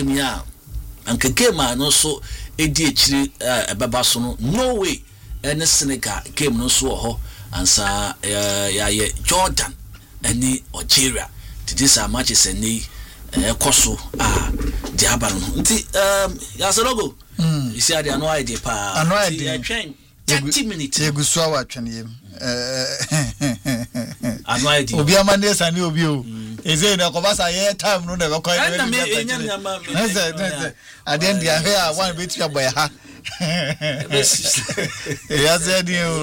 atimi a anka game no so edi echiri baba so no way ene Senegal game no so ho ansa ya Jordan ani Algeria this are matches any koso diaba no nti ya logo you see they no idea pa no idea 30 minutes yegusu awa twene yem no idea obi amane sane obi o eze na ko basa ye time no na be ko at the end ya here one bit ya boy ha yes you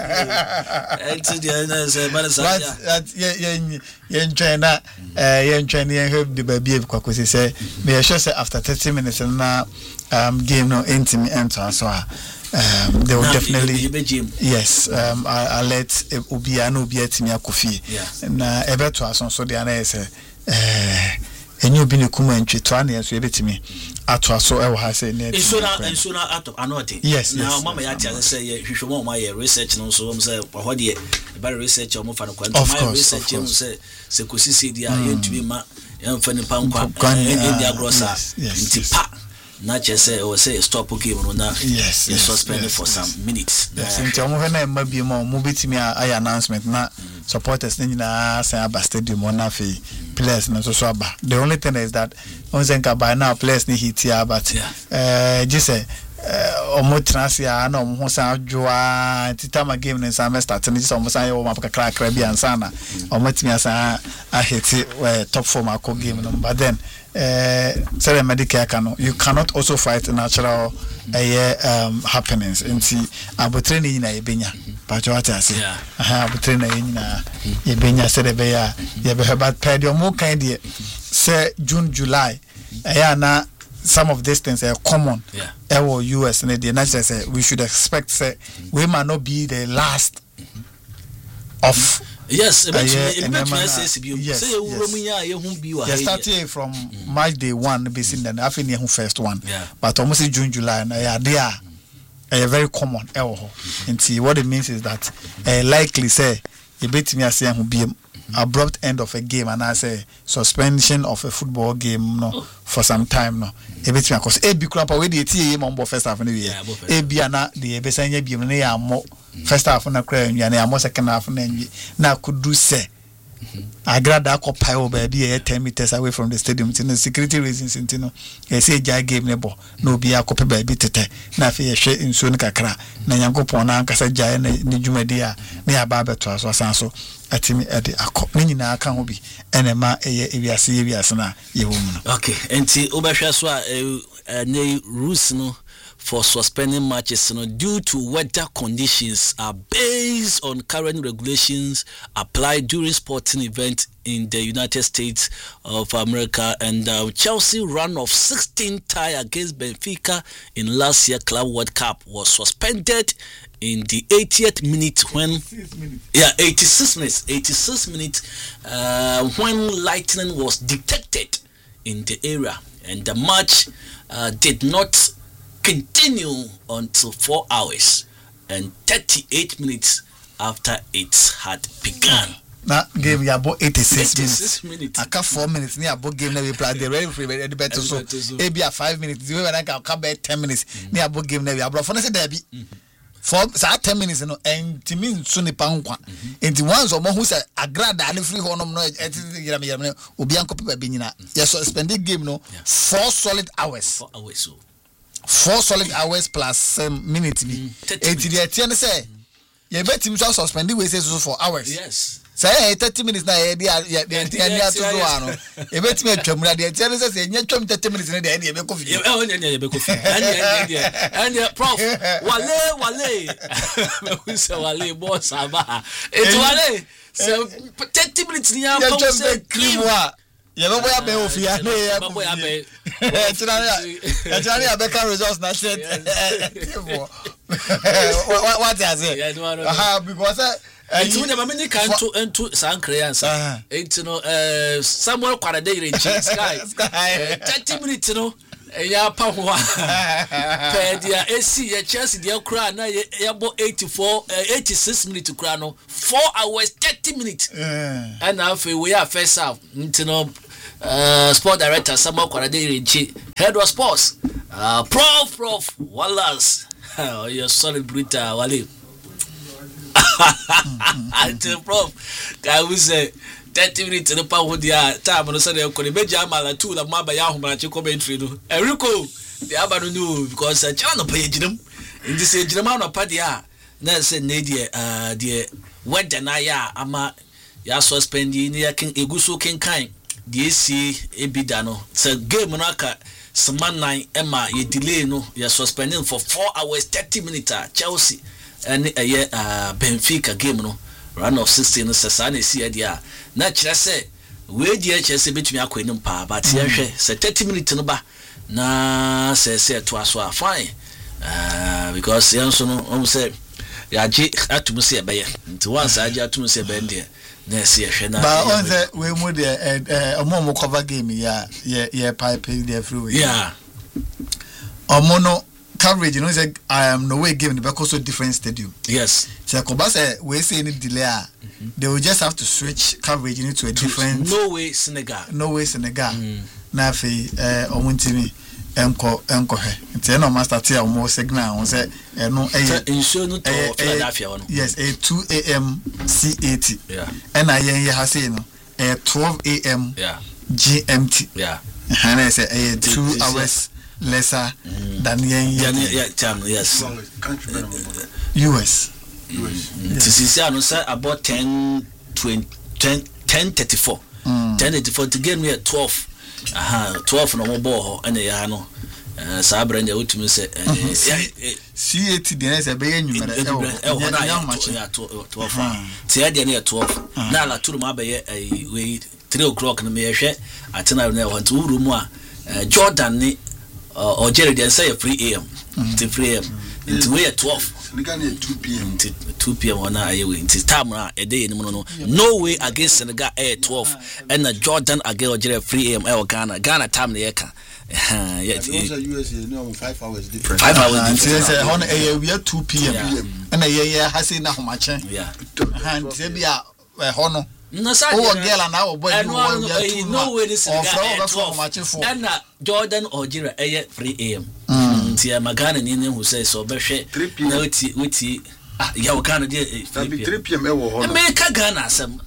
have the baby kwa say me sure say after 30 minutes na game no intimi enter so they will definitely yes I let obia no obia timi akofi na ebeto ason so dia na say enye obi ne kuma ntwe to ana so ebetimi ato aso e wo ha say na insuna ato anote yes now mama ya tia say hwehwemo ma ye research no so say ho de ba research o mo fa no kwa my research no say sekosisi dia ye ntumi ma ya mfa ni pankwa dia grossa ntipa na say o say stop game no na yes suspended for some minutes yes nti mo fe na ma bi mo betimi ay announcement na supporters na say aba stadium na fe players na so aba. The only thing is that on zenka by now players ni hit here but just say omo transia na omo san adwoa titama game na san start ni just omo san yo map kakra bi ansana omo timi asan a hit top form akọ game no but then say medical can you cannot also fight natural happenings nti abotre ni na ebenya but what I say abotre na nyina ebenya say be ya be but pay the more kind say June July na some of these things are common our US and the natural say we should expect say we might not be the last of yes eventually started from March day 1 basing then after the first one but almost June July they are very common and what it means is that likely say a bit me say who be abrupt end of a game and I say suspension of a football game no for some time no a bit me cause e bi crap we dey tie mo first half no we e bi na dey be sanya bi no ya mo first half na kra nwa na ya mo second half na nwi na kudu say agrada akopai o ba bi 10 meters away from the stadium tin security reasons tin e say ja game ne bo na obi akope ba bi tete na fe ye hwe nsuo ne kakra na yankopon na ankasa ja ne dwumadi a na ya ba beto aso asan so atimi ede akọ ne nyina aka ho bi enema eye ewiase na ye wo mu no okay enti obehwa so a ne rules no for suspending matches due to weather conditions are based on current regulations applied during sporting events in the United States of America, and Chelsea run of 16 tie against Benfica in last year Club World Cup was suspended in the 80th minute when 86 minutes when lightning was detected in the area, and the match did not continue until 4 hours and 38 minutes after it had begun. Na game ya bo 86 minutes. Aka 4 minutes ni abo game na we play the ready free the better so. E be 5 minutes. We when ka be 10 minutes. Ni abo game na we abro for na say there be. For say 10 minutes no entimi nso ni pa nkwa. Enti once omo hu say agrada ani free honom no yirame obi anko pe be nyina. Yes suspended game no 4 solid hours. 4 hours so. 4 solid hours plus minutes be. Enti the tie ne say you betim so suspended we say so for hours. Yes. Say 30 minutes na e dia to do ano e betim atwamura de tie ne say nya twam 30 minutes na de e be kofi e be kofi and prof wale we say wale boss aba it wale so 30 minutes ni ya pom say cream wa ye be boya be ofia na ye boya be try ya be can results na said what I say because it's when the many can to into Sankreansa. It's somewhere quite a day in sky 30 minutes ya pawa pedia AC ya Chelsea dia kra na ya bo 86 minutes kra no 4 hours 30 minutes and now we are first half sport director Samuel Kwarade Rinchi, head of sports Prof Wallace. Oh, you're solid brutal Wale. Prof guy who say 30 minutes in the power dia time no say they ko meji amala 2 la maba ya homrachi commentary no Eriko the abanu no because chana no pay jinam in this jinam no pa dia na say ne die weather na ya ama ya suspend ni ya ken eguso ken kan die si ebida no say game no aka Saman 9 Emma ye delay no ya suspending for 4 hours 30 minutes Chelsea and Benfica game no round of 16 no sasa na si dia na kire se we die Chelsea betumi akwanim pa but ye hwe se 30 minutes no ba na se to aso fine because yanso no say ya ji atumu se be ye nti once aji atumu se be ndie na se ye hwe na ba on say we mu de omo cover game ya pipe the free yeah omo no coverage, you know, say I am no way given because of different stadium. Yes. So Kobasa we say any delay, they will just have to switch coverage into a different. No way Senegal. No way Senegal. Na fe omuntimi enko he. Nti na master tia omo signal on say no insure no to Philadelphia one. Yes, 2 a.m. C80. Yeah. And I ha say no 12 a.m. Yeah. GMT. Yeah. And I say 2 hours lesser than yes. US. This is about 10:34. 10:34 to get me at 12. 12 no more and ya no. Sabra and the to say C80 the next be number 12. Tia the 12. Na la turu ma be 3 o'clock na me hwe atena na want to room Jordan ni or Jerry then say 3 a.m. to 3 a.m. Into way at 12. 2 p.m. 2 p.m. on a time a day no way against Senegal at 12 and Jordan against Jerry 3 a.m. Ghana time the eka. USA no 5 hours different. 5 hours different. We are 2 p.m. and a year has in how much? Yeah. And Zebia Hono. No, girl and our boy, no way this is and Jordan or Jira 3 a.m. Tia Magana Nina who says so, but 3 p.m. Yawakana 3 p.m. America Ghana some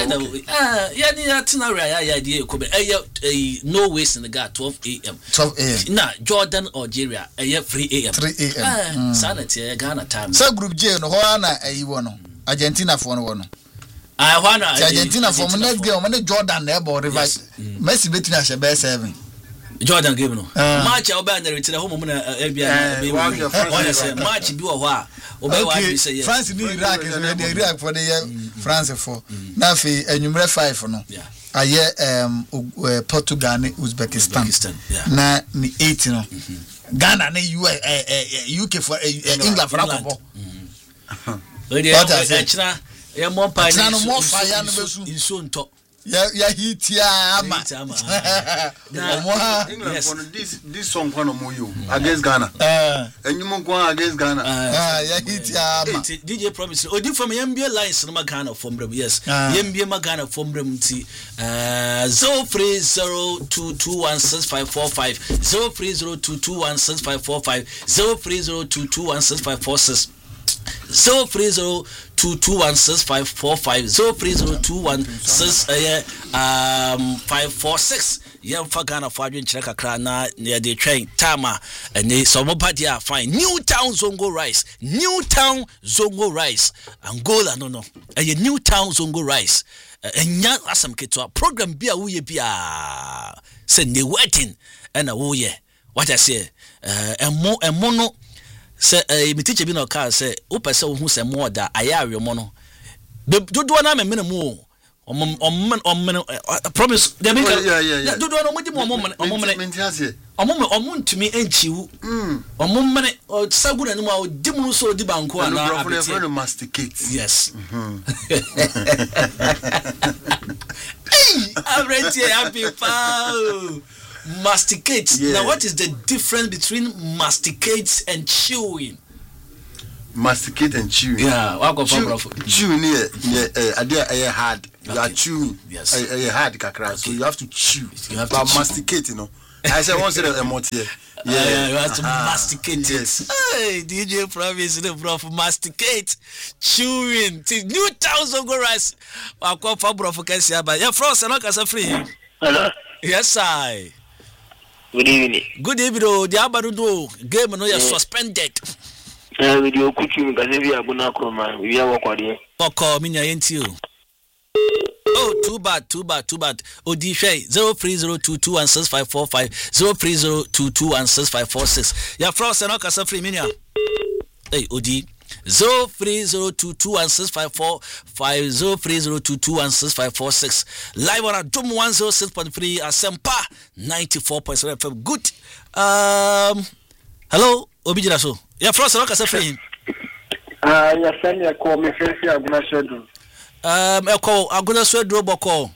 idea no waste in the guy 12 a.m. 12 a.m. Nah, Jordan or Jira 3 a.m. 3 a.m. Sanity Ghana time. So group J no Hoana Argentina for one. Argentina for next game when Jordan nebo revive Messi between us be 7 Jordan game no match oba na retire home na match bi wo ho a oba wa bi say France ni Iraq is ready Iraq for the France for na fe anwumre 5 no aye Portugal ni Uzbekistan na ni 8 no Ghana ni UK for England for football more pie no more fire no besu inso nto ya hit ya ama England for this song kwa no moyo against Ghana enyumo kwa against Ghana ya hit ya ama DJ promise odi from NBA lines no Ghana from brem yes NBA Ghana from brem ti 0302216545 0302216545 0302216546 0302216545 030216 yamfa Ghana for adwen kire kakra na de twen tama ene so mobadi a fine Newtown Zongo Rice Angola no Newtown Zongo Rice enya asam ketwa program bia wo ye bia se ne wedding na wo ye what I say emo no se mi teacher bi no ka se wo pese wo hu se mo da aya awemo no dodo na me mu promise they be dodo no mo di mo ntumi enchiwu mene sagura ni mo di mu so di banko ana apete masticate yes I'm ready happy pal masticate. Yeah. Now, what is the difference between masticate and chewing? Masticate and chewing. Yeah, chew near hard. You are chewing. Yes. A hard kakra. So you have to chew. You have to masticate, you know. I said once a month here. Yeah, you have to masticate it. Hey, DJ Promise, the prof masticate, chewing. New towns of go rice. I call for bro for Kessia, but your frost and not free. Hello. Yes, I. Good evening. Good evening. The Abarudo game no you suspended. Video kuchu gazevi abuna kroma. We are working. Oko minya yenti o. Oh, too bad. Odisha 0302216545 0302216546. Your frost and okasa free minya. Hey, Odi 0302216545 0302216546. Live on Dum 106.3 Asempa 94.7 FM. Good. Hello, Obijira so. Your frost and okasa free. Your friend ya call me friend ya abuna shedu. Aguna Swedro Boko.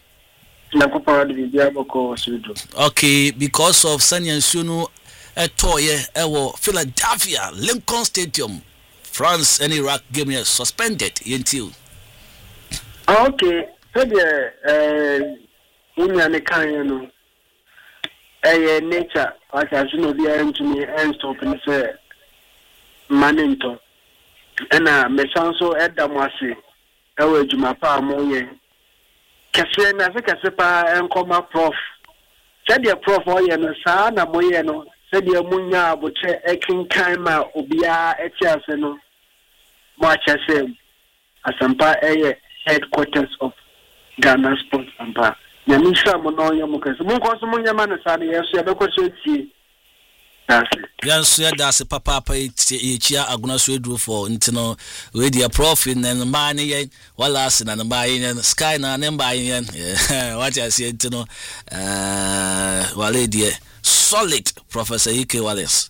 Okay, because of Sunny and Sunu Toye Ewo Philadelphia Lincoln Stadium, France and Iraq game is suspended until. Okay, so the Unyane nature, as you know, the engineer and stop and say Maninto and Mesanso Edamasi. Ewe jumapa moye kese na se kese pa enkoma prof said prof oye no saa na moye no said munya aboche ekinkan ma obia etiase no mo achese Asampa headquarters of Ghana Sports Ampa nyamisha mo no yo mo kese mo ko so munya ma na saa na yeso yabekose tie Yes, that's a papa chia aguna swedru for intino with your profit and money while asking and buying and sky na and buying what I see intino Wale dear solid Professor Ike Wallace.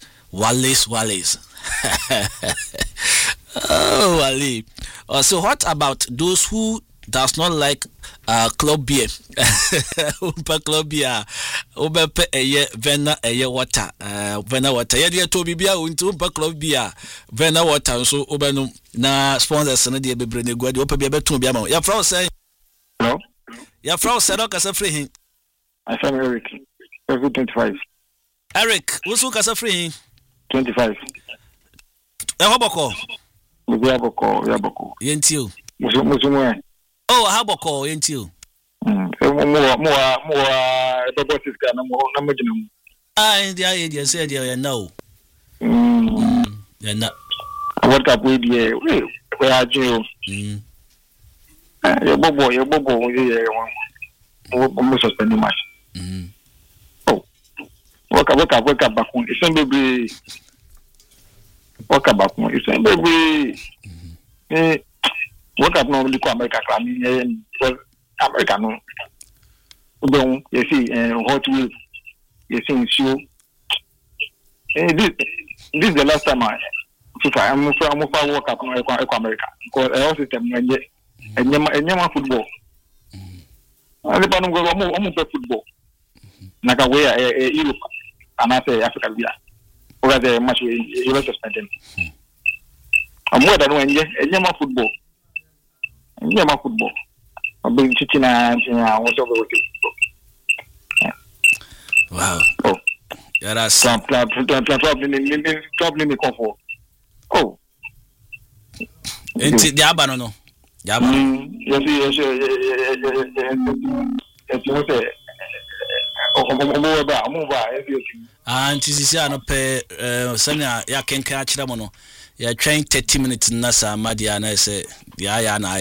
Oh Wale. So what about those who does not like club beer? Club beer. Obepe eye vena eye water. Vena water. Yadi to bibia unto club beer. Vena water so obenu na sponsors na de bebre ne guadi ope bia beton bia ma. Ya frau say. Hello. Ya frau say no kasa free hin. I am Eric. 25. Eric, who's kasa free hin? 25. Hoboko. Yaboko. Yentio. Musumu. Oh, Haboko, ain't you? More robotics can no majinum. The idea said you know. You're not. What up with you? Where are you? Your bobo, almost suspending much. Oh, wake up back. It's a baby. Wake up back. It's a baby. What up normally call America climbing America no. Don't you see hot wheel you see show. This is the last time I'm work up America because I also tell me and football. I don't go almost football. Naka way Europe and I say Africa via. Or the match you suspended. I'm more than one year and football. Yeah, football. I've been teaching what's over with it. Wow. Oh. Yeah, that's probably the comfort. Oh. Ain't it Yabano? No. Yabano. Yes. And this is no pay Sanya ya can catch them no. You train 30 minutes nasa Madia and I say yeah na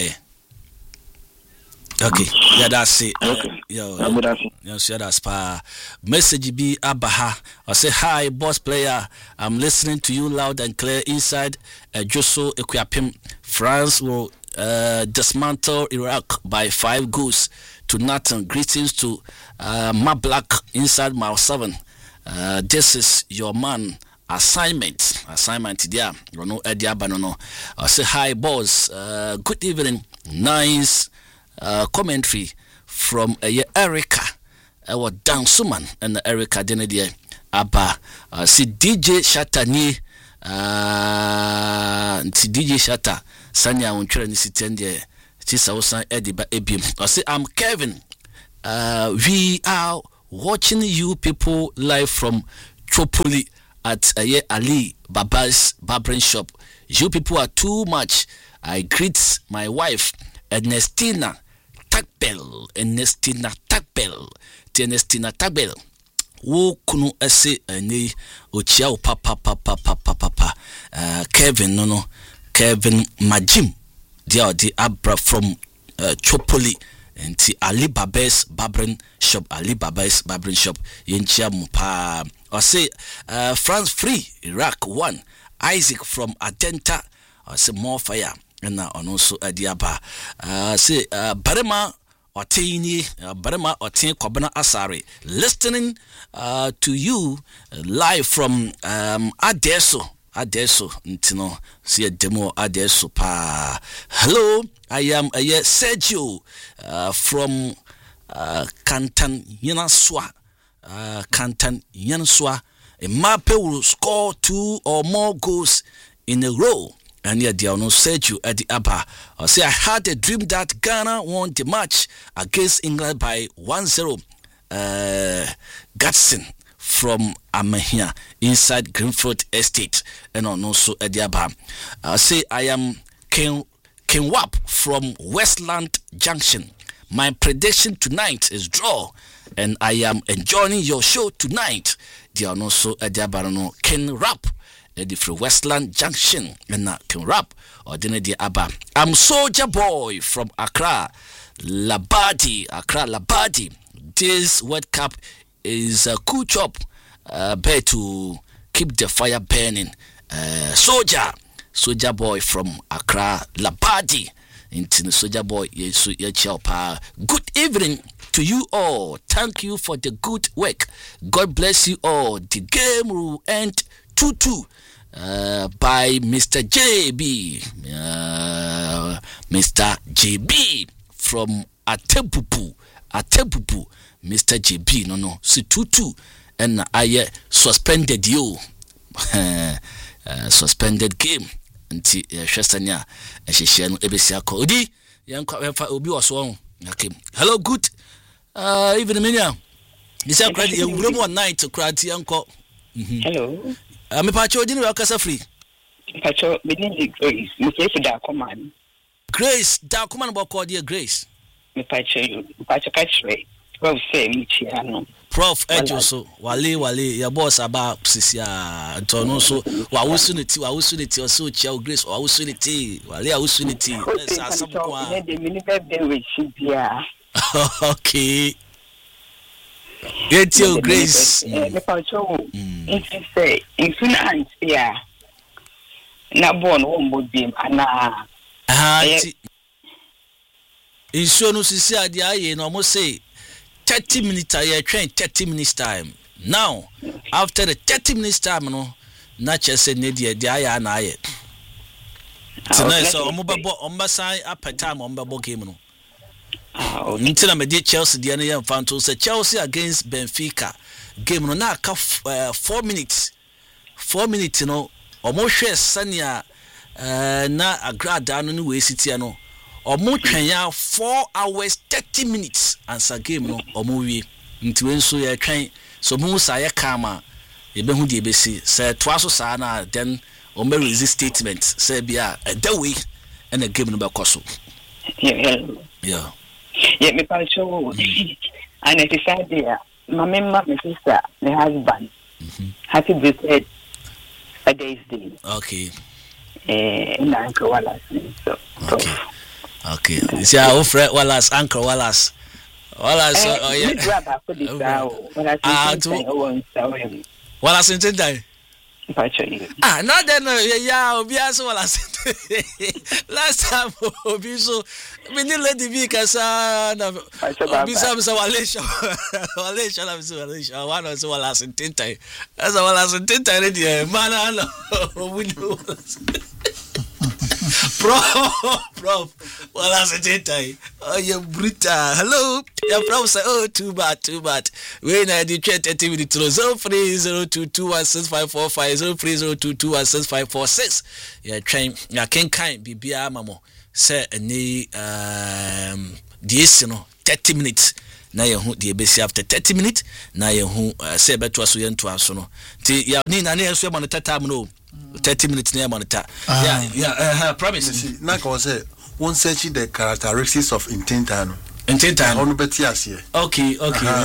okay, yeah, that's it. Yes, that's pa. Message be Abaha. I say hi, boss player. I'm listening to you loud and clear inside. Joso Equiapim. France will dismantle Iraq by 5 goals to nothing. Greetings to Ma Black inside Mile 7. This is your man. Assignment there. You know, Eddie Abanono. I say hi, boss. Good evening. Nice. Commentary from Erica, our dance woman, and Erica Denedier Abba. See DJ Shatani, DJ Shata, Sanya on Trinity Tende, Tisausan Ediba Ebim. I say I'm Kevin. We are watching you people live from Tripoli at Ali Baba's barbering shop. You people are too much. I greet my wife Ernestina Takbel. Ernestina Takbel. Wo kunu ese ani ochia o papa Kevin no Kevin Majim dia odi abra from Tripoli enti Ali Baba's barbering shop yenchia mu pa I say France free Iraq 1 Isaac from Adenta I say more fire and also adiaba say Barema Otini Barema Otin Kobana Asari listening to you live from Adesso ntino see a demo Adesso pa. Hello, I am Sergio from Cantan Yanaswa. Mbappe will score 2 or more goals in a row. And yet, they are no Sergio at the Abba. I say I had a dream that Ghana won the match against England by 1-0. Gatson from Amahia inside Greenfield Estate. And also at the Abba. I say I am Ken Wap from Westland Junction. My prediction tonight is draw. And I am enjoying your show tonight. They are also at the Abba. Ken Rap. From Westland Junction and can rap or dinner the Abba. I'm Soldier Boy from Accra Labadi. This World Cup is a cool job better to keep the fire burning. Soldier Boy from Accra Labadi. Into Soldier Boy, good evening to you all. Thank you for the good work. God bless you all. The game will end 2-2 by Mr. JB. Mr. JB from Atebubu. Mr. JB, no. See 2-2. And I suspended you. Suspended game. Until Shastanya and she share no Ebesia Cody. Young Obi was wrong. Okay. Hello, good evening, Minya. This is a room one night to cry to Uncle. Hello. I'm a pacho dinner casa free. Pacho, we need Grace. We pray for that command. Grace, that command about called dear Grace. Me pacho catch me. Well, say me chiano. Prof Ejoso, Wale, your boss about Sisia, Antonio, so Wawusunity, or so Chow Grace, or Wawusunity, Wale, Wawusunity. Let's ask someone. The minister with Shibia. Okay. Get your Grace. Me pacho, if you say, if you not yeah, not born one would be Anna. In Sonu Sisia, the I almost say 30 minutes I train 30 minutes time. Now, after the 30 minutes time, no, not just a nedia, the aya and I. Tonight, so on my side, up at time on Babo game. Until I made Chelsea, the other fan to say Chelsea against Benfica game. No, now 4 minutes. 4 minutes, you know, almost share Sanya na a grad down in the way city, no. Or more 4 hours 30 minutes answer game no or movie into when so you train so Musa ya kama you be who the BC say twice sana then or may resist statement say be a that way and a game number cost. Yeah. Me pacho and it is idea. My sister, my husband. Happy birthday a day's day. Okay. And Uncle Wallace. Okay. Okay. See our friend Wallace, Uncle Wallace. Wallace, oh yeah. Wallace in Tendai. Not then, yeah, Obias Wallace. Last time, Obiso, we didn't let the Vicas, Walisha, one was Wallace in Tendai. As a Wallace in Tendai, man, Prof, Wallace in Tendai. Oh, you brutal. Hello, your prof say, oh, too bad. When I did 30 minutes, 0302216545, 0302216546. Yeah, train, yeah, can't Bibia Mamo. say any this 30 minutes na ye hu de besi after 30 minutes na ye hu say beto aso ye nto aso no ti ya ni na ye so ma no time no 30 minutes na monitor promise na ka say one search the characteristics of intentine on betias here okay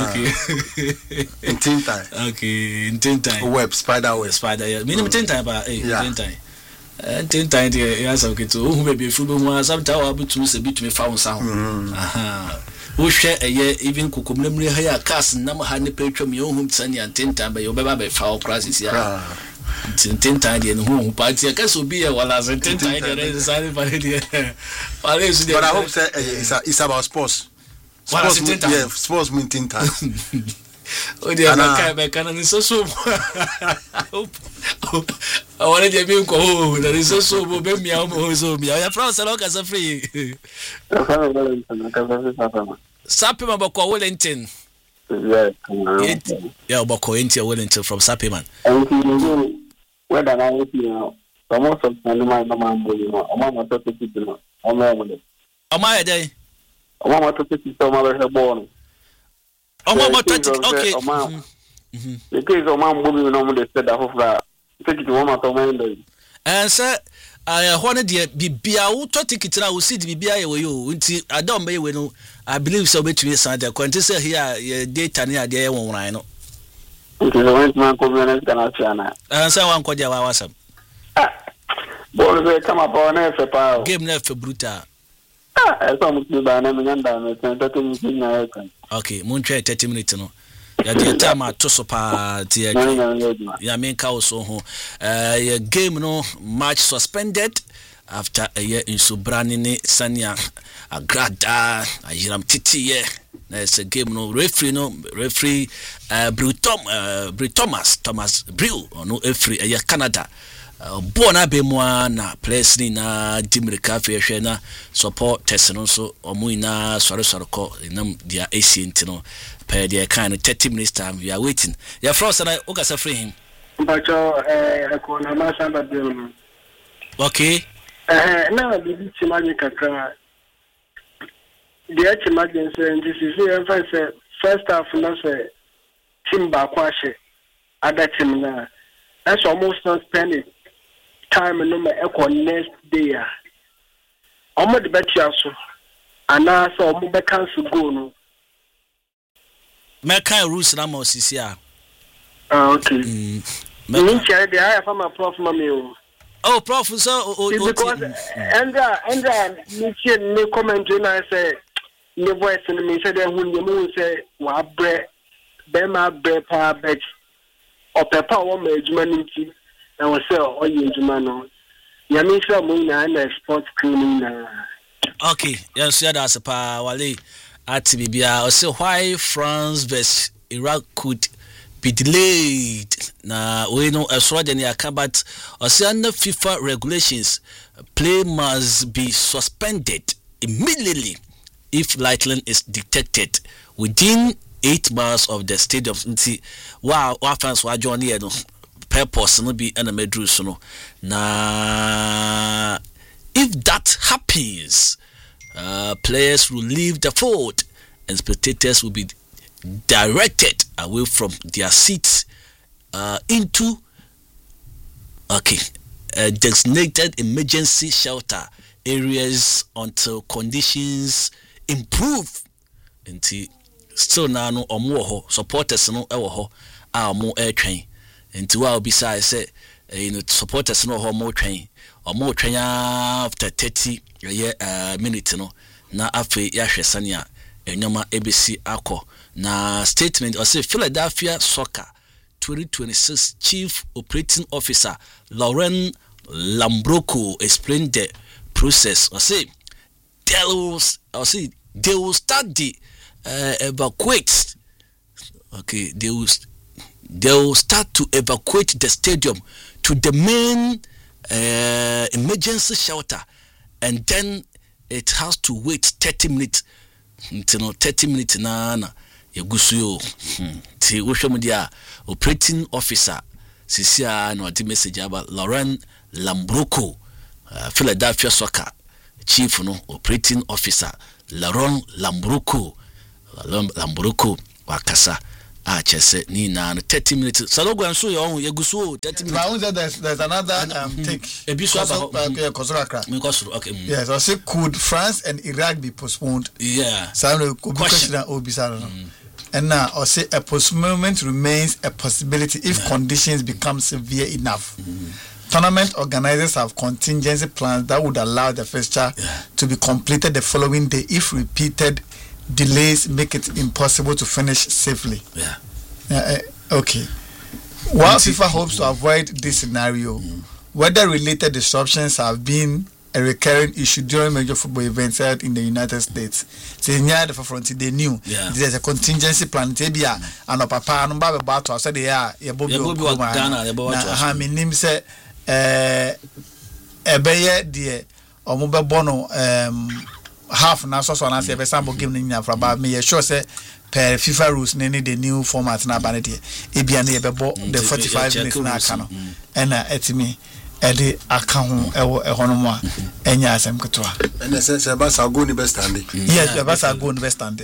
intentine web spider yeah minimum intentine ba intentine there yes okay to who be be full mu sometimes abutu se bitumi fa wonsa ho wo hwe eye even kokomlemre ha ya cars na ma ha ne petwam ye ohum tsani intentine ba yo be ba be fa crisis ya intentine there no hu party ka so be wala intentine there is sorry for it but I hope say it's about sports. Yeah, sports mean intentine. Oh dear, I can't so I wanted to be cool. There is also me. I have France as a free. Sappiman Boko Wellington. Yeah, Boko into Wellington from Sappiman. Whether I almost of my mama my day. Mama to take so much born. Okay. The case of my movie normally said that take it to Mama to mind. And sir, I wanted the Bibia who took it now will see the Bibia you until I don't may know. I believe so between Santa Quantissa here data near the one I know. It is a went man community can and someone called you awesome. Boys come up on a power. Game left for brutal. Okay, moon 30 minutes no. Ya the time to so pa tie. Ya men ka so ho. Ya game no match suspended after a year in Subrani ni Sanya Agrada Ayiram Titi ye. Na it's a game no referee Thomas Brew no referee a Canada. Bona be mo na players ni na Dimirika fe hwe na support test no so omu ina sore ko nam dia AC no per dia kind 30 minutes time we are waiting ya frost na o gasa free him bacho ko na ma samba bill okay na bibi chimaji kakra dia chimaji say this is first half na say team ba kwashe other team na that's almost not spending time no me echo next day omo de betia so ana so omo be cancel go no me kan rules na mo sisi a okay me share the I have my prof mami oh prof so because Andra me comment na say me voice no me say dem hu me say wa bre be ma bre pa bet opepa wo ma ejuma nti I was say oh you no ya me say mo na sports cleaning na okay yes yeah that's pa wale at bibia o say why France vs Iraq could be delayed na we know so the aka but o say under FIFA regulations play must be suspended immediately if lightning is detected within 8 miles of the stadium. Wow, fans wa join here no purpose no be na medru so no. Na if that happens, players will leave the field and spectators will be directed away from their seats into designated emergency shelter areas until conditions improve. Until still now no omo ho supporters no e wo ho a omo e twen nti wa obisa say supporters no ho mo twen after 30 minutes no na afi ya hwesane a enyoma ebesi akọ na statement or say Philadelphia Soccer 2026 Chief Operating Officer Lauren Lambroco explained the process or say they will start the evacuate. Okay, they will start to evacuate the stadium to the main emergency shelter, and then it has to wait 30 minutes. 30 minutes na yegusuyo. Ti ushomudia operating officer sisia no adi message about Lauren Lambroco, Philadelphia Soccer chief no operating officer Laurent Lambroko wakasa chese ni na 30 minutes salogo anso ye on yeguso 30 minutes. There's another take ebiso about okay. Yes, I say could France and Iraq be postponed? Yeah. So question and now I say a postponement remains a possibility if conditions become severe enough. Tournament organizers have contingency plans that would allow the fixture to be completed the following day if repeated delays make it impossible to finish safely. Okay. While FIFA hopes to avoid this scenario, weather-related disruptions have been a recurring issue during major football events held in the United States. So near the front, they knew there's a contingency plan. Tebia and papa and Baba Bato said they are say ebeye de omobe bono half na so na say be sample game nya fra ba me sure say per FIFA rules ne the new format na ba ne de ebia na ye be bo the 45 minutes na aka no ena etimi ede aka ho ehono mo a enya asem ketoa ena say ba sa go ni best stand. Yes, ba sa go ni best stand.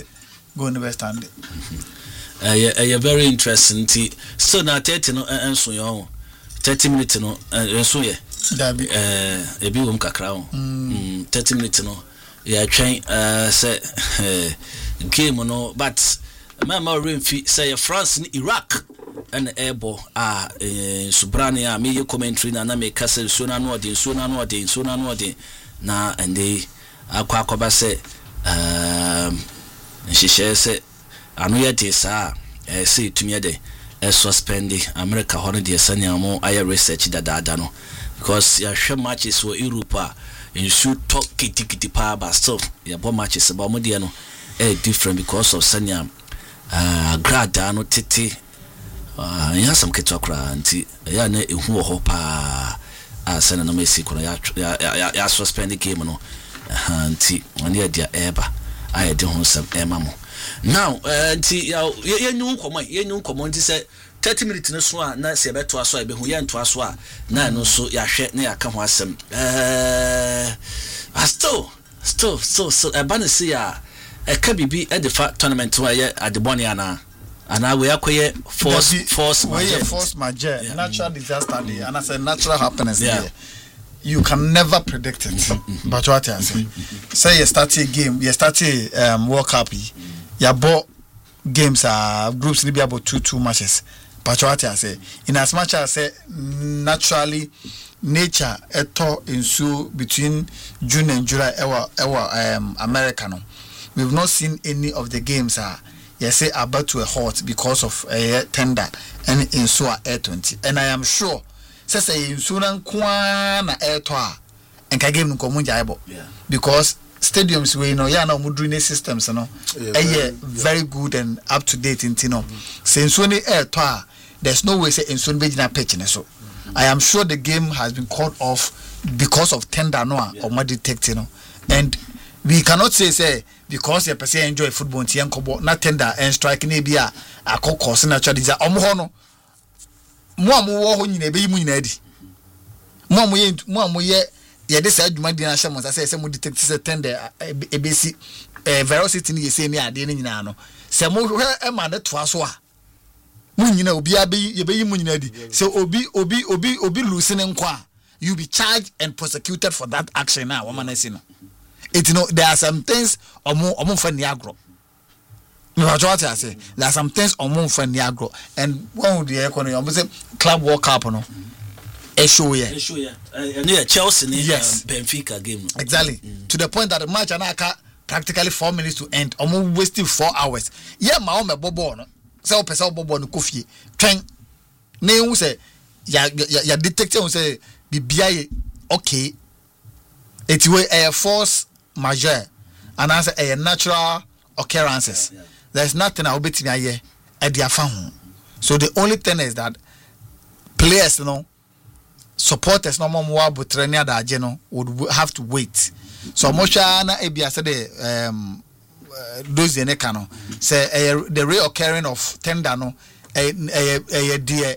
Very interesting. So na 30 no enso yo 30 minutes no enso ye dabi ebi wom kakra ho 30 minutes no ya twen say game no but mama remfi say France ni Iraq and airbo subrania me commentary na me kase so na no odin na and they akwa say nhihye say anu ye de sa say tumie de suspending America hono de sanya mo aye research dada no because ya hwe matches for Europe in shoot talk kitikiti pa ba so ya bo matches ba mo de no different because of sanya grada no tete ya sam ketokra anti ya na ehu ho pa asana no Messi kono ya suspend the game no anti oni ya dia eba aye de ho sam emamo now anti ya yenyu komo anti say 30 minutes no so na se beto aso ebe hu ye nto aso a na no so ya hwe na ya ka ho asem still ebane see ya eka bibi e de fa tournament wa ye adebone ana we akoye force major natural disaster day and as a natural happiness day you can never predict it but what I say you start a game you start a World Cup you bought games groups be about two matches but what I say in as much as say naturally nature eto ensue between June and July America no we've not seen any of the games say about to a halt because of a tender and ensue air 20 and I am sure say insuran kwa na air to and ka game nko munja ebo because stadiums we no ya na mudrine systems no very good and up to date intino say insuni air to there's no way say insun be na pitch so I am sure the game has been called off because of tender no or more detect and we cannot say because you person enjoy football nti enkobo na tender and strike na bia akokos natural disaster omho no mo wo ho nyina be yimu nyina di mo ye ye de sa adwuma di na hye mo say mo detect say tender ebesi velocity ni yesi ni ade ni nyina no se mo hwe e ma de to aso a mo nyina obi abe ye be yimu nyina di say obi lose ne nkwa you be charged and prosecuted for that action na woman say no it there are some things omo fa ni agro me what I say there are some things omo fa ni agro and one of the economy omo say club World Cup no show Chelsea ni Benfica game exactly to the point that the match anaka practically 4 minutes to end omo wasting 4 hours ma o me bobo no say o pesa bobo no kofie twen na hu say ya detect hu say bibia ye okay it way a force major and answer a natural occurrences. There's nothing I'll be to me at their phone. So the only thing is that players, supporters, no more but trainer that would have to wait. So Moshana Abia said those in Ekano say the reoccurring of tender no a dear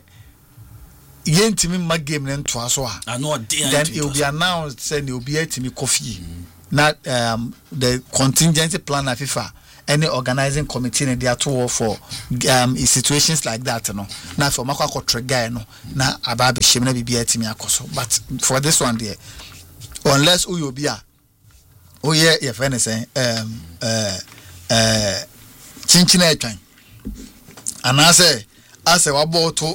yentimi ma game nen to aso a then it will be announced say it will be etimi coffee not the contingency plan of FIFA. Any organizing committee in their tour for situations like that, you know. Now for Makwa trigger, no. Now Ababi Shimna be at me akoso. But for this one there, unless Uyobia, oh yeah, if anything, Chinchina train. And I say wabo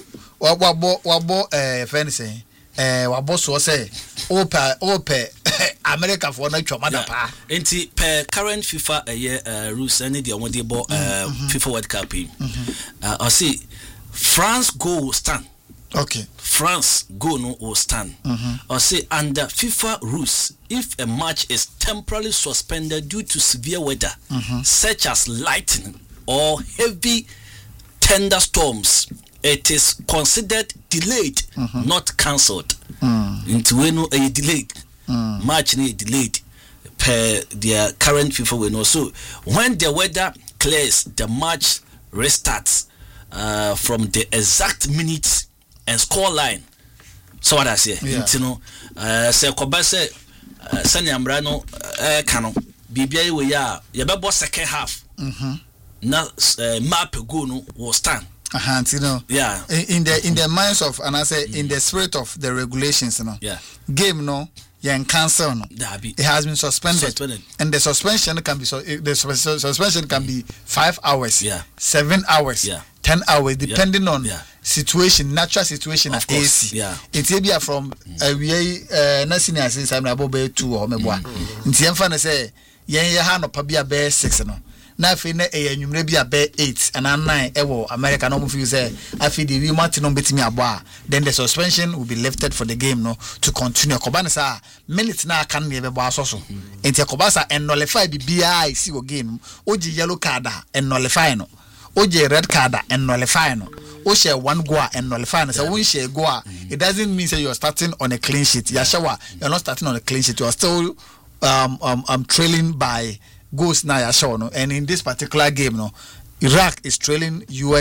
if anything, wabo so say ope America for no chomada pa. Enti per current FIFA rules any the one FIFA World Cup. I see France go stand. Okay. France go no or stand. I say under FIFA rules, if a match is temporarily suspended due to severe weather, such as lightning or heavy thunderstorms, it is considered delayed, not cancelled. Into when a delayed. Match need delayed per their current FIFA we know. So when the weather clears, the match restarts from the exact minutes and score line. So what I say, you know, say Kobase Sani Ambrano Kano BBA we ya bebo second half. Na map go no will stand. You know, yeah. In the minds of, and I say in the spirit of the regulations, you know, game no. And cancel no. It has been suspended. And the suspension can be suspension can be 5 hours, 7 hours, 10 hours, depending on situation, natural situation at AC. It will be from nothing as in some about 2 or maybe. In the end, say, yeah, no probably a 6 no. Now if in you may be a 8 and 9 American no feel say I feel the Martin beat me a then the suspension will be lifted for the game no to continue. Kobana sa minutes na can never bar so. Enti Kobasa and nullify the BI see game. Oji yellow card and nullify no. Oji red card and nullify no. O share 1 goal and nullify no. So when share goal, it doesn't mean say you're starting on a clean sheet. You're not starting on a clean sheet. You are still trailing by goes now show no, and in this particular game no, Iraq is trailing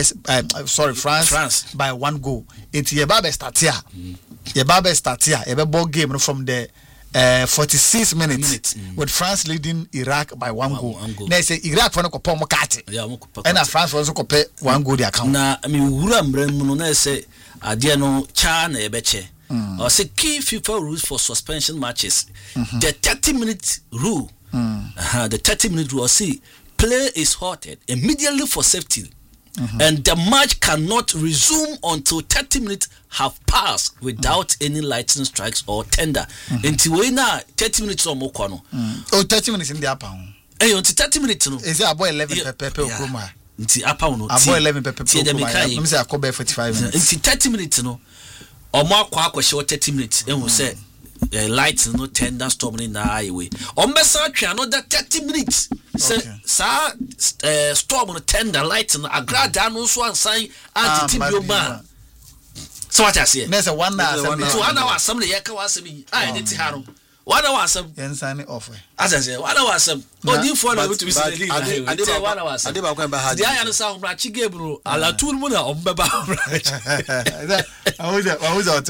France by 1 goal. It's Yebabe start here. Yebabe start here. Yebe ball game no, from the 46 minutes with France leading Iraq by 1 goal. Now say Iraq for no kopo mo kati. And France for no kope 1 goal the account. Na I mean wura mbre mu no say ade no cha na yebeche. Or say key FIFA rules for suspension matches. The 30-minute rule. The 30-minute rule, see, play is halted immediately for safety, and the match cannot resume until 30 minutes have passed without any lightning strikes or tender. Until we now 30 minutes or more. 30 minutes in the upper. Until 30 minutes, no. Is it about 11 pepper? Until upper, no. About 11 pepper. Let me say I call 45 minutes. Until 30 minutes, no. Or more short 30 minutes, and we say. Lights no tender storm in the highway. Ombesa twa another 30 minutes. Sa storm no tender lights no agrada no so ansan anti-tibio ba. So what I say? There's a 1 hour. So 1 hour assembly yeka wasemi. Ah editi ha no. 1 hour assembly. Yensani off. As I say 1 hour assembly. Odi for na to be say lead. I dey 1 hour assembly. Ade ba kwa ba ha. Dia ya no sa obra chi game no. Ala tool mu na ombeba obra. I was out.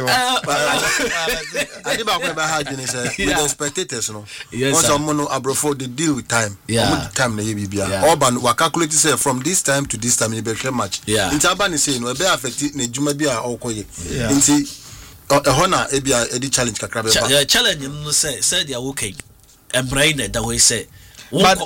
Ade ba kwa ba ha jini say with the spectators no. Once someone no abrofo they deal with time. Time na ye bibia. Urban we calculate say from this time to this time you be match. Inti Urban say no e be affect na juma bia okoye. Inti Hona ebia edi challenge kakra be ba. Yeah, challenge no say they are okay. Embrain that way say. But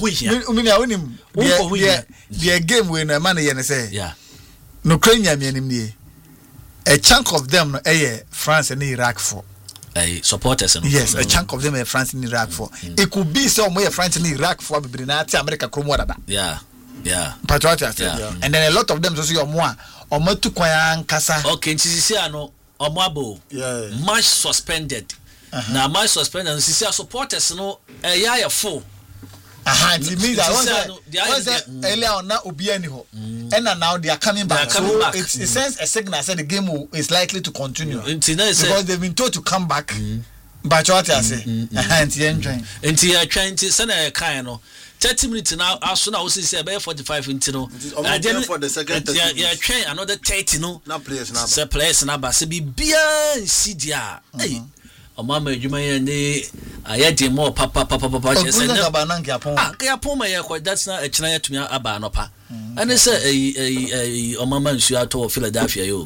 the game when a man say no Ukraine me a chunk of them France and Iraq for supporters. Yes, a chunk of them are France and Iraq for. It could be somewhere France and Iraq for America Kromwada. Yeah. Patriots. And then a lot of them so your more or more to Kwayan Kasa. Okay, no Omabo. Match suspended. Now my suspended and supporters no full. It means that earlier on now Obianiho and now they are coming back. So it sends a signal that the game is likely to continue because they've been told to come back. But what I say, and you are trying to send a kind of 30 minutes now. As soon as I say about 45 minutes, no. For the second, yeah, train another 30, no. Now players now. Players now, but be beer, CDR. Hey. mama adwuma ye ne ayede mo papa say na ba nan ke apon ke apon ma ye ko that's not a china yetumi aba no pa and say o mama nsu ato Philadelphia yo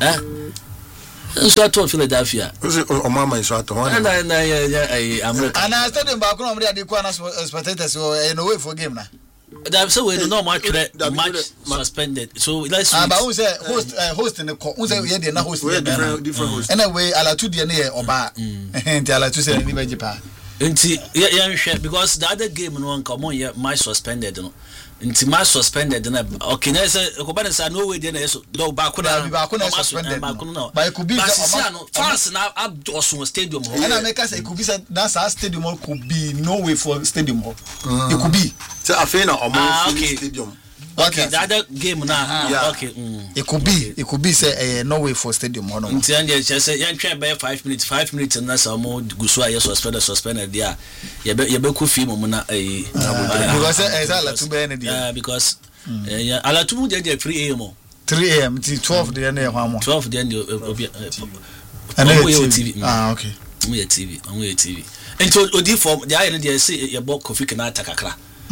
nsu ato Philadelphia o mama nsu ato na America ana stadium ba ko no dey kwa na spectators no way for game na that so we no match suspended so let's but who say host in the who say we dey na host different host anyway alatu dey na oba enti alatu say ni beji pa enti yeah because the other game no come on yeah match suspended no enti match suspended na okay na say ko ba say no way dey na so do ba ko na suspended ba ko no but it could be fans na Abdosun stadium and I make say it could be that stadium could be no way for stadium it could be so afena omo stadium okay the other game now okay it could be say no way for stadium no nti and you say yan try by 5 minutes na so mo gusu aye suspended there ye be ku fi mo na because alatu be na because alatu dey 3 am 3 am till 12 dey na ho am 12 dey obi and TV okay we TV and odi form the aye dey say ye bo Kofi Kinata kakra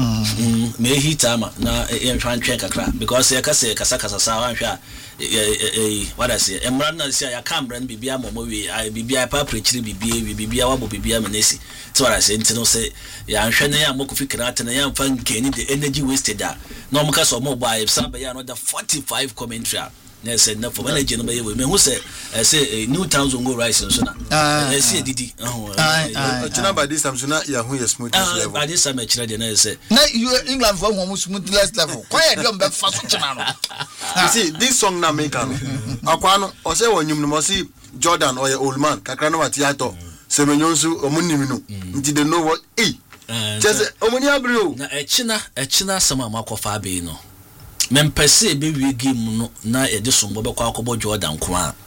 me hitama na e twan twen kakra because e kasa sa wan hwa what I say emra na say ya camera na bibia momo we bibia pa prechiri bibia wabo bibia menesi so what I say ntino say ya hwe na ya Kofi Kinata na ya mfa nkeni the energy wasted da na omka so mo buy sabe ya another 45 commentary na say na for energy no be we me hu say new towns go rise so na say didi china by this time so na ya hu smooth level by this time chira de na say na you England for one smoothness level quiet dem be fa so china no you see this song na make am akwa no o say wonyum no mo see Jordan or old man kakra no matiato semenyonsu omunim no nti they know what just omuni abro na echina sama makofa be no mempese be wi game no na e de sombo be kwa akobo Jordan ko a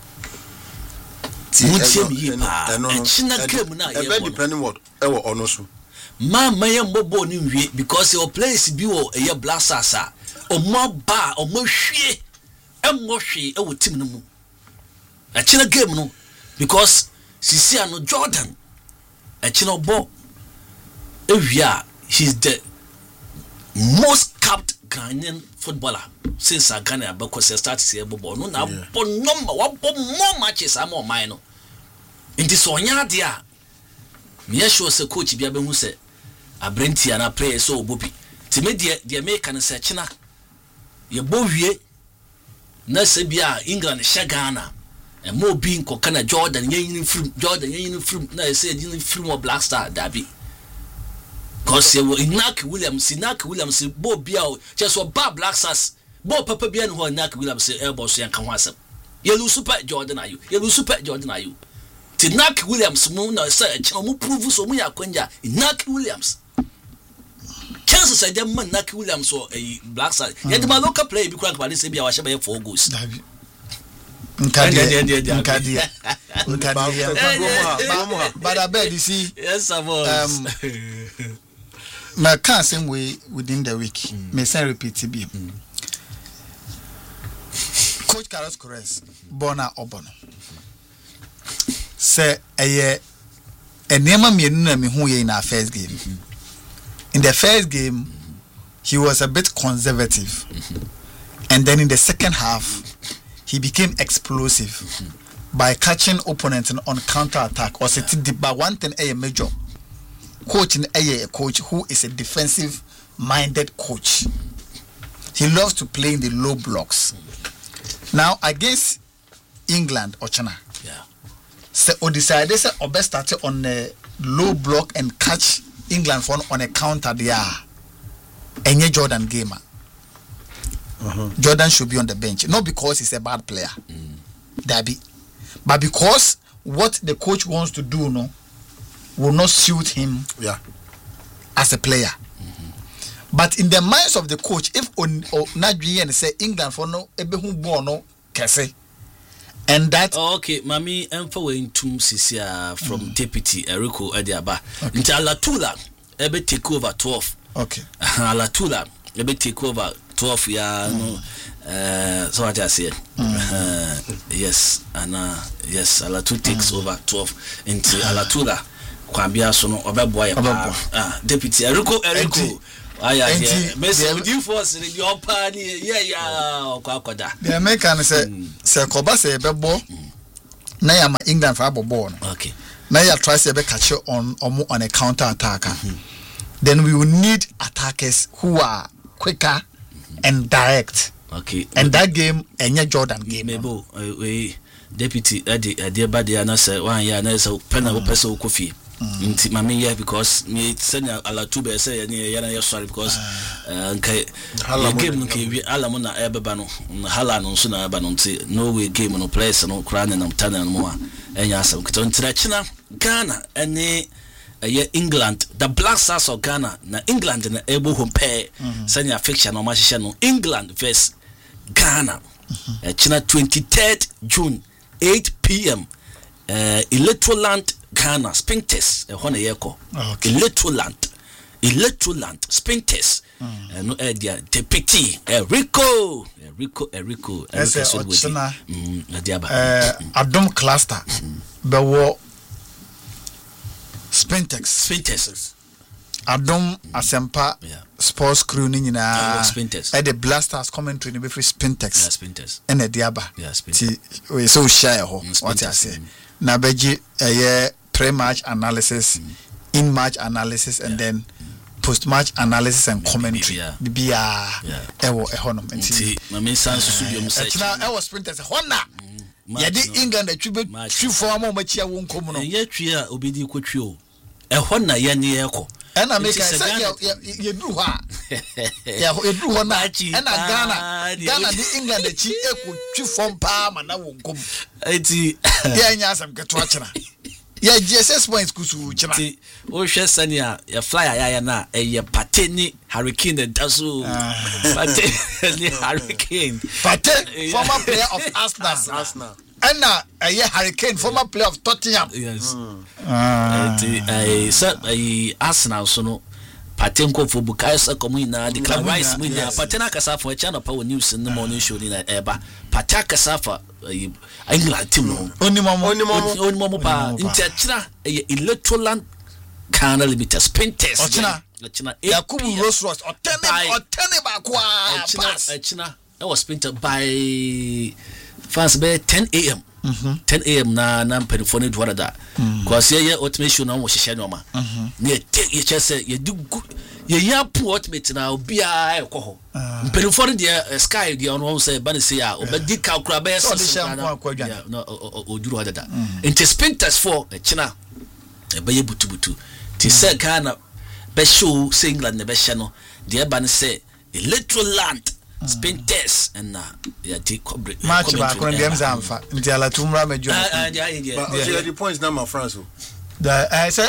mutie mi pa echina game na e be depending what e wo ono so ma maye mbobo ni wi because your place bi wo e blasters a omo ba omo hwie emmo hwie e wo team no mu echina game no because sisi ano Jordan echina obo e wi a he's the most capped Ghanaian footballer since Ghana because start see bobo no na bo number more matches am o man no nti so nya de a me sure say coach bia be hu say abrentia na play so obobi ti me de me kan say china ye bo wie na se bia England sha Ghana e mo bi nko kana Jordan yin film na say yin film of Black Star dabi because Iñaki Williams bo bia just so ba Black Stars bo papa bia no Iñaki Williams e bo so yan kan ho asem ye lu super Jordan ayu ti Iñaki Williams mu na say che mo prove so mu ya kwanja Iñaki Williams chances I dem man Iñaki Williams so Black Stars ye dem local play bi kura ka say bia wa she be 4 goals Nkadia. But I bet you see yes I was my car same way within the week. May say repeat it. Coach Carlos Corres, Bona Obono. Say a nema me na me hu ye in our first game. In the first game, he was a bit conservative. And then in the second half, he became explosive by catching opponents on counter attack. Or but one thing a major coach in a coach who is a defensive minded coach. He loves to play in the low blocks. Now against England or China, so or decided say or best start on a low block and catch England on a counter there. Any Jordan gamer. Jordan should be on the bench, not because he's a bad player, but because what the coach wants to do will not suit him as a player. But in the minds of the coach, if Nigerian say England for no ebehu ball no kese, and that okay, mami emfa we ntum sisia from deputy Eriko Adiaba nti Alatula ebe take over 12. Okay. Alatula ebe take over 12 ya no so what I say yes and yes Alatu takes over 12 into Alatula kwabia so no obeboy deputy Eriko aya Messi would you force the your party kwakoda the American say koba say bebo na ya ma England for abobo no okay na ya try say be catch on a counter attacker then we will need attackers who are quicker and direct. Okay. And that game, any Jordan game. Maybe we deputy dear body and I say 1 year and I say penal peso coffee. Inti mami yeah because me send Alatube say yana sorry because okay game nke alamuna ebeba no hala no so na eba no nti no way game no place no kra na mtana no mo enya asem kito ntira china Ghana ene England the Black Stars of Ghana na England na able home pair sanya fiction no mahye no England vs Ghana China 23rd June 8 p.m. Electroland Ghana Spintex hona yeko Electroland Spintex no dia Tepiti Rico Adom cluster bewo Spintex Adom Asempa sports crew ni nyina e the blasters commentary ni be free Spintex and the diaba ti we so share ho what I say na beji pre-match analysis in-match analysis and then post-match analysis and commentary bia ewo ehonom nti na me sanso studio mu say na ewo Spintex hona yedi England atwibe twi form ma machia wo nkom no ye twi a obedi kotwi o ehona ye ne yeko ena make say ye dru ho a ye dru ho na ena Ghana di England achi eku twi form pa ma na wo nkom eti ye nya asem keto achira ye GSS points kusu chira ti o hwe sania ye flyer ya na ye Pateni Hurricane daso Pateni Hurricane former player of Arsenal and Hurricane former player of Tottenham yes Arsenal so no Patenko for Bukayo Komina the Rice Media Patena Kasafa channel power news in the morning show in Eba Pataka Safa England team no only momo pa Inchina Electroland Ghana Limited Spintex China Yakubu Rose or ten ba kwa China that was printed by fans by 10 a.m. 10 a.m. na penifone do that because here automation na wo hye no ma na ye chese ye do ye ya pu automate na obia ekoho penifone de sky de on say ban say ya obedi calcula be no oduru that into Spintex for China e be butubutu ti say Ghana be show say England be hye no de ban say Electroland Spintex and yeah take match ba kon dem zamfa nti ala tumra mejo yeah the points now my France the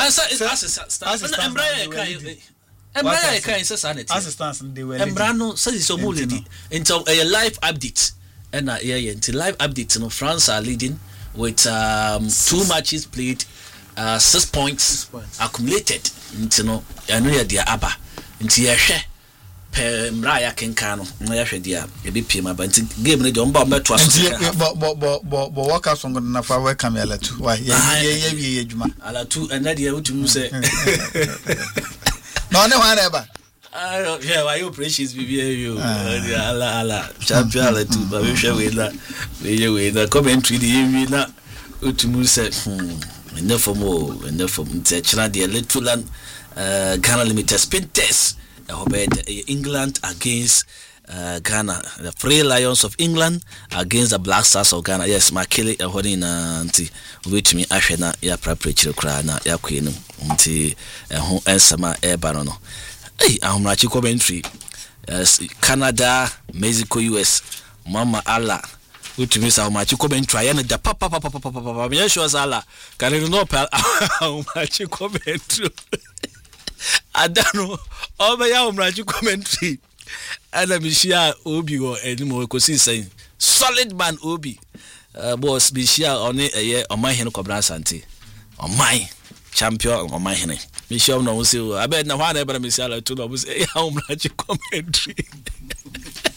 Embraer kai say sanity assistance they were Embrano say so mo lady until a live update and until live update no France are leading with 2 matches played 6 points accumulated until no anu ya dia aba until ya hwe Mraya Kenkano, na dia ebi pima ba nti game ne de on ba meto aso bo waka songo na fa welcome Alatu why ye adwuma Alatu and dia utumi say no ne wan eba yeah why you precious bibi you ala champion Alatu ba we hwe we na commentary di wi na utumi say enough nti chira dia Electroland Ghana Limited Spintex England against Ghana, the Free Lions of England against the Black Stars of Ghana. Yes, Makele ehoni na nti which me ahwe na ya preparatory kra na ya kwenu nti ho ensama eba no. Ahomrachi commentary. Canada, Mexico, US. Mama Allah. Which means ahomrachi commentary ya na da papa. Me sure Sala. Can you know ahomrachi commentary? Adano obaya omraji commentary ana bishia obi wo enimo kosi say solid man obi boss bishia oni eye omanhene kobra sante oman champion omanhene bishia no wo say abed na hwa na ebra bishia la to no wo say ya omraji commentary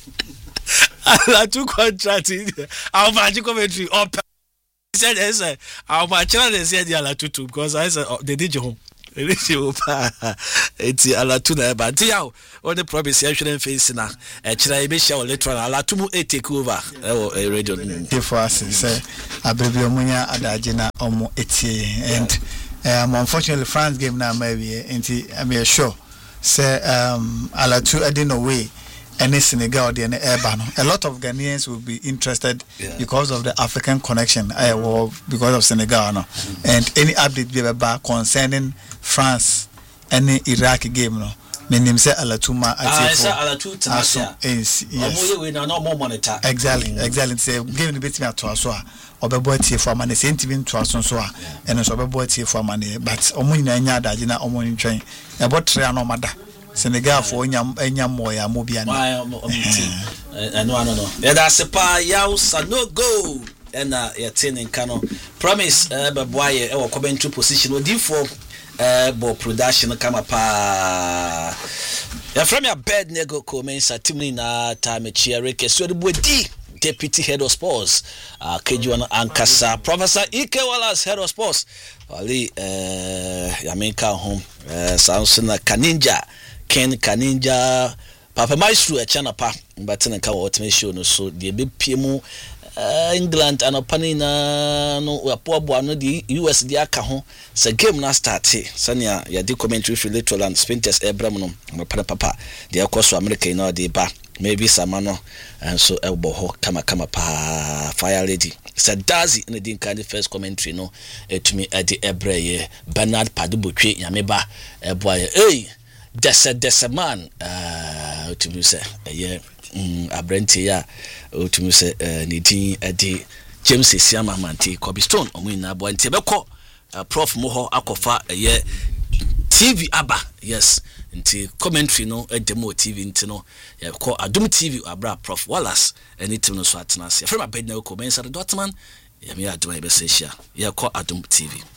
Alatu contract. Our magic commentary. He said, yes, our channel said the Alatu too, because I said, they did your home. It's Alatu, but Tiao, all the promise I shouldn't face now. Actually, I be sure later on Alatu take over. A radio. For us, say, I believe Munya Adajina Omo Eti, and unfortunately, France game now maybe, and I'm sure, say, Alatu, I didn't know way. Any Senegal or the Airbano. A lot of Ghanaians will be interested because of the African connection, because of Senegal. No? And any update be about concerning France, any Iraqi game, no. My name is Alatuma. Yes. Exactly. Say game the bit me to us or be boy for money. Same team to us so and also be boy for money. But omuni na da jina omuni train. About try no matter. Senegal for enya moya mobia no. Yeah, that's a pa yausa no go. And you're telling Kano promise but boy or commentary position or D4 ball production come pa. Yeah, from your bed nego comments at Timina time Chiareke so the boy D Deputy Head of Sports Kejuan Ankasa Professor Ike Wallace Head of Sports Ali Yamenka home Samson Kaninja Ken Kaninja Papa Maestro Chanapa but in a cover automation no so the big PMO England and Panina no poor boy no the US the akaho so game na start sanya ya di commentary for little and Spinters Abraham no papa the course America no the ba maybe samano and so elbow ho kama pa fire lady said Dazi in the kind of first commentary no to me at the Ebre Bernard Padubutwe Yameba boy hey desa man to me say abrenti ya to me say nidin ade James Siama Manti Kobe Stone omina boy ntebeko prof moho akofa TV aba yes nti commentary no demo TV nti no ya call Adum TV abra Prof Wallace anything no so atena se from abedna ko mensa dotman ya me aduma be se share ya call Adum TV